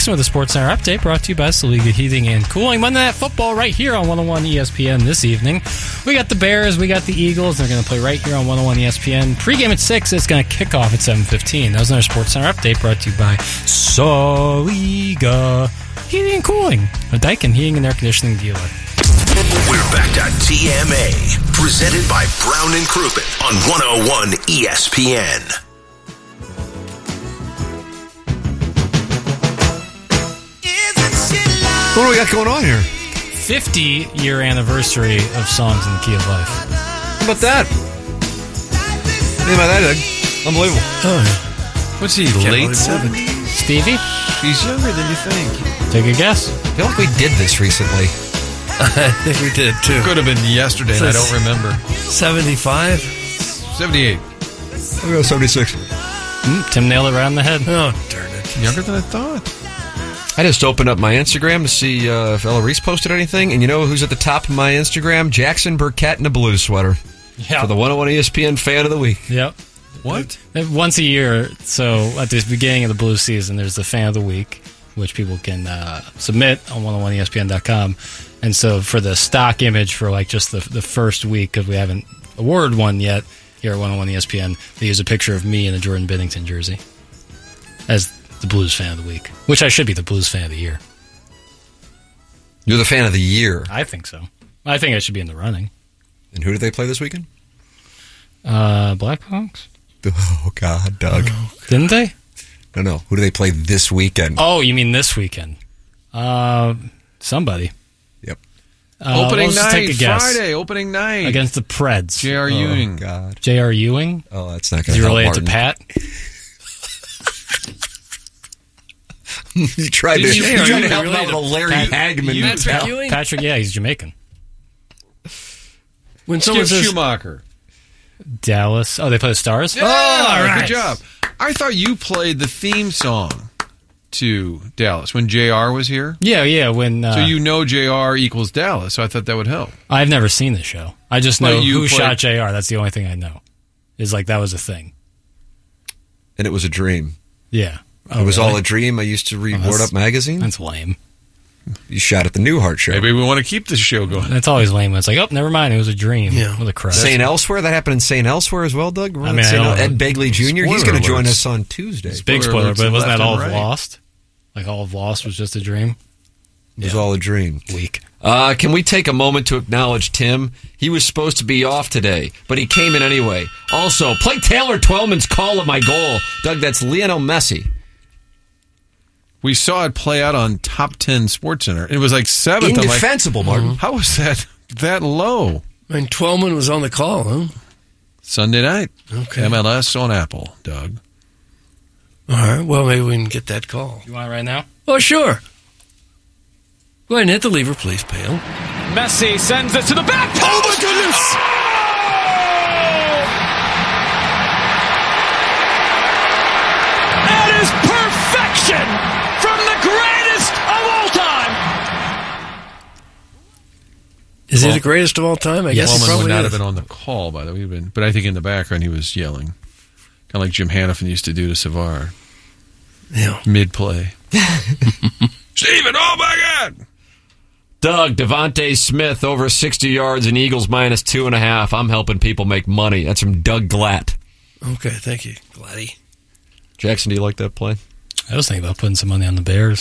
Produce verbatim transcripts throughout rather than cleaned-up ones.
Jackson with the Sports Center update brought to you by Saliga Heating and Cooling. Monday Night Football right here on one oh one E S P N this evening. We got the Bears, we got the Eagles. They're going to play right here on one oh one E S P N. Pre-game at six. It's going to kick off at seven fifteen. That was another Sports Center update brought to you by Saliga Heating and Cooling, a Daikin Heating and Air Conditioning dealer. We're back to T M A, presented by Brown and Crouppen on one oh one E S P N. What do we got going on here? fifty-year anniversary of Songs in the Key of Life. How about that? Think about that, Doug. Unbelievable. Oh, yeah. What's he, late seventies? Stevie? He's younger than you think. Take a guess. I feel like we did this recently. I think we did, too. Could have been yesterday, and I don't remember. seventy-five? seventy-eight. I'll go seventy-six. Mm, Tim nailed it right on the head. Oh, darn it. Younger than I thought. I just opened up my Instagram to see uh, if Ella Reese posted anything, and you know who's at the top of my Instagram? Jackson Burkett in a Blues sweater. Yeah. For the one oh one E S P N Fan of the Week. Yep. What? Once a year, so at the beginning of the Blues season, there's the Fan of the Week, which people can uh, submit on one oh one E S P N dot com. And so for the stock image for like just the the first week, because we haven't awarded one yet here at one oh one E S P N, they use a picture of me in a Jordan Binnington jersey as the Blues Fan of the Week, which I should be the Blues Fan of the Year. You're the Fan of the Year. I think so. I think I should be in the running. And who do they play this weekend? Uh, Blackhawks? Oh, God, Doug. Oh, didn't they? No, no. Who do they play this weekend? Oh, you mean this weekend? Uh, somebody. Yep. Uh, opening let's just night, take a guess. Friday, opening night. Against the Preds. J R. Oh, Ewing. God. J R. Ewing? Oh, that's not Is going he to help related Martin. to Pat? you tried to, Did you you- tried to you help him out related with a to Larry Pat- Hagman. you- Patrick Pat- Ewing? Patrick, yeah, he's Jamaican. When someone Skip says, Schumacher. Dallas. Oh, they play the Stars? Yeah, all right. good job. I thought you played the theme song to Dallas when J R was here. Yeah, yeah. When uh, So you know J R equals Dallas, so I thought that would help. I've never seen the show. I just But know you who played- shot J R. That's the only thing I know. Is like that was a thing. And it was a dream. Yeah. Oh, it was really? all a dream. I used to read Oh, that's- Word Up magazine. That's lame. You shot at the Newhart show. Maybe we want to keep this show going. That's always lame. It's like, oh, never mind. It was a dream. Yeah. With a crush. Saint Elsewhere? That happened in Saint Elsewhere as well, Doug? I mean, I Saint don't- Ed Begley Junior He's Spoiler going to join alerts. us on Tuesday. Big Spoiler spoiler, alerts but wasn't left that all and of right. Lost? Like all of Lost was just a dream? It was all a dream. Weak. Uh, can we take a moment to acknowledge Tim? He was supposed to be off today, but he came in anyway. Also, play Taylor Twellman's Call of My Goal. Doug, that's Lionel Messi. We saw it play out on Top ten Sports Center. It was like seventh. I'm like, Indefensible, Martin. how was that that low? and Twellman was on the call, huh? Sunday night. Okay. M L S on Apple, Doug. All right, well, maybe we can get that call. You want it right now? Oh, sure. Go ahead and hit the lever, please, Pale. Messi sends it to the back post. Oh, my goodness! That is perfection from the greatest of all time. Is he Well- the greatest of all time? I Yes, guess he would probably not is. have been on the call, by the way, been, but I think in the background he was yelling, kind of like Jim Hanifin used to do to Savard Yeah. mid play. Steven, oh my God! Doug, Devontae Smith over sixty yards and Eagles minus two and a half. I'm helping people make money. That's from Doug Glatt. Okay, thank you, Gladdy. Jackson, do you like that play? I was thinking about putting some money on the Bears.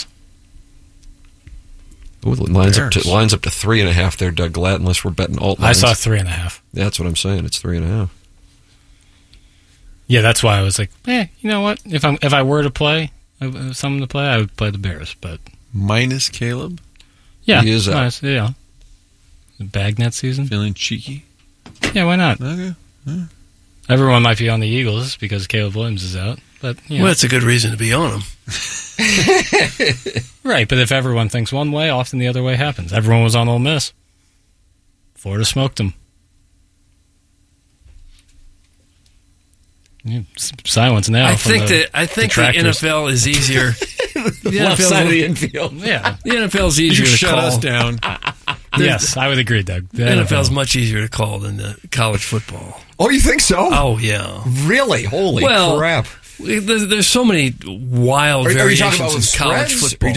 Ooh, it lines up Bears. to lines up to three and a half there, Doug Glatt, unless we're betting alt I lines. saw three and a half. That's what I'm saying. It's three and a half. Yeah, that's why I was like, eh, you know what? If I'm if I were to play uh, something to play, I would play the Bears. But Minus Caleb, yeah, He is out. nice, yeah. The Bagnet season. feeling cheeky. Yeah, why not? Okay. Everyone might be on the Eagles because Caleb Williams is out. But you know. Well, that's a good reason to be on him. Right, but if everyone thinks one way, often the other way happens. Everyone was on Ole Miss. Florida smoked them. Yeah, s- silence now. I from think the that I think the N detractors. F L is easier. the Left N F L side of the infield. Yeah. The N F L is You easier to shut call. us down. Yes, I would agree, Doug. The N F L is much easier to call than the college football. Oh, you think so? Oh yeah. Really? Holy Well, crap. There's, there's so many wild Are- are you talking variations about in with college spreads? Are you football.